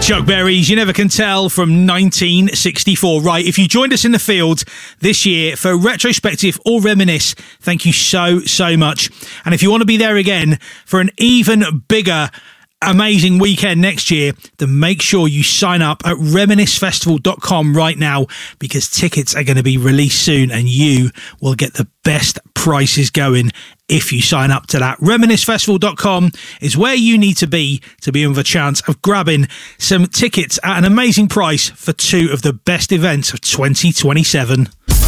Chuck Berry's You Never Can Tell from 1964. Right, if you joined us in the field this year for retrospective or reminisce, thank you so much. And if you want to be there again for an even bigger amazing weekend next year, then make sure you sign up at reminiscefestival.com right now, because tickets are going to be released soon and you will get the best prices going if you sign up to that. Reminiscefestival.com is where you need to be in with a chance of grabbing some tickets at an amazing price for two of the best events of 2027.